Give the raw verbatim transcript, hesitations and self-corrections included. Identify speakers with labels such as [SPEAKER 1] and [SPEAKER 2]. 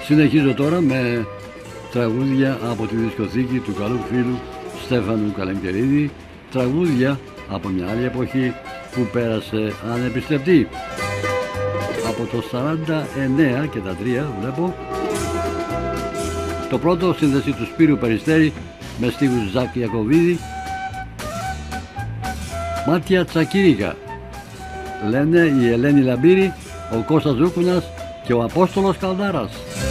[SPEAKER 1] Συνεχίζω τώρα με τραγούδια από τη δισκοθήκη του καλού φίλου Στέφανου Καλενκερίδη, τραγούδια από μια άλλη εποχή που πέρασε ανεπιστευτή. Από το σαράντα εννέα και τα τρία βλέπω. Το πρώτο, σύνδεση του Σπύρου Περιστέρη με στίχους Ζακ Ιακωβίδη, Μάτια Τσακίρικα. Λένε η Ελένη Λαμπύρη, ο Κώστας Ζούκουνας και ο Απόστολος Καλδάρας.